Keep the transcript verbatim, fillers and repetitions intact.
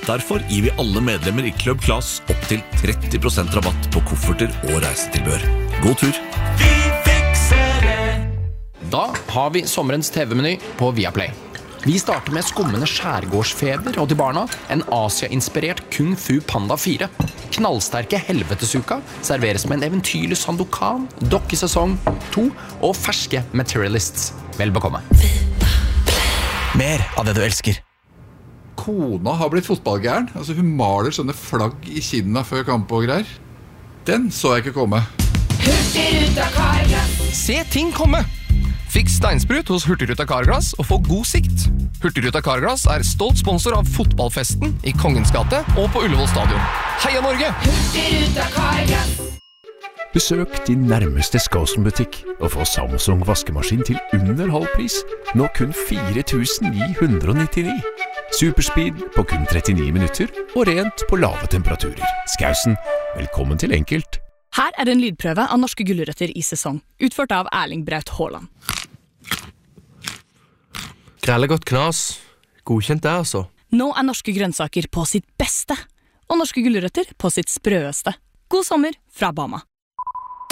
Derfor gir vi alle medlemmer i Club Class opp til tretti prosent rabatt på kofferter og reisetilbør. God tur! Vi fikser det! Da har vi sommerens T V-meny på Viaplay. Vi starter med skummende skjærgårdsfeber og til barna en Asia-inspirert Kung Fu Panda fire. Knallsterke helvetesuka serveres med en eventyrlig Sandokan, dokkesesong to og ferske Materialists. Vel bekomme. Mer av det du elsker. Kona har blitt fotballgæren. Altså, hun maler sånne flagg i kinna før kamp og greier. Den så jeg ikke komme. Hurtigruta Carglass. Se ting komme! Fiks steinsprut hos Hurtigruta Carglass og få god sikt. Hurtigruta Carglass er stolt sponsor av fotballfesten i Kongens gate og på Ullevål stadion. Heia Norge! Hurtigruta Carglass. Besøk din nærmeste Skåsen-butikk og få Samsung vaskemaskin til under halv pris. Nå kun fire tusen ni hundre nittini. Superspeed på kun trettini minutter og rent på lave temperaturer. Skausen, velkommen til enkelt. Her er en lydprøve av norske gulrøtter i sesong, utført av Erling Braut Haaland. Grellegodt knas. Godkjent det, altså. Nå er norske grønnsaker på sitt beste, og norske gulrøtter på sitt sprøeste. God sommer fra Bama.